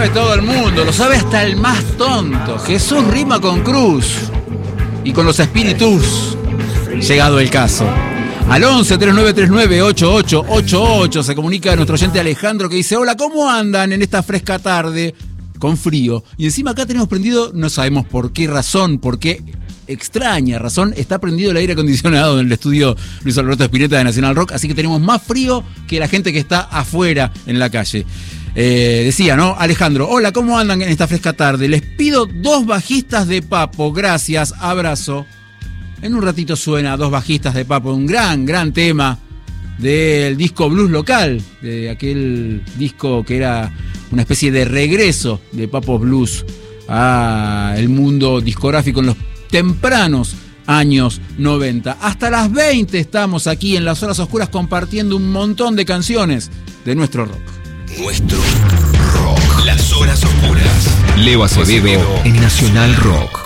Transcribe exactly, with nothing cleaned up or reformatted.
sabe todo el mundo, lo sabe hasta el más tonto. Jesús rima con cruz y con los espíritus. Llegado el caso. Al once, treinta y nueve treinta y nueve, ochenta y ocho ochenta y ocho se comunica nuestro oyente Alejandro que dice: hola, ¿cómo andan en esta fresca tarde? Con frío. Y encima acá tenemos prendido, no sabemos por qué razón, por qué extraña razón, está prendido el aire acondicionado en el estudio Luis Alberto Spinetta de Nacional Rock, así que tenemos más frío que la gente que está afuera en la calle. Eh, decía, ¿no? Alejandro, hola, ¿cómo andan en esta fresca tarde? Les pido dos bajistas de Papo, gracias, abrazo. En un ratito suena Dos bajistas de Papo, un gran, gran tema del disco Blues Local, de aquel disco que era una especie de regreso de Papos Blues a el mundo discográfico en los tempranos años noventa. Hasta las veinte estamos aquí en las horas oscuras compartiendo un montón de canciones de nuestro rock. Nuestro rock. Las horas oscuras. Leo Acevedo en Nacional Rock.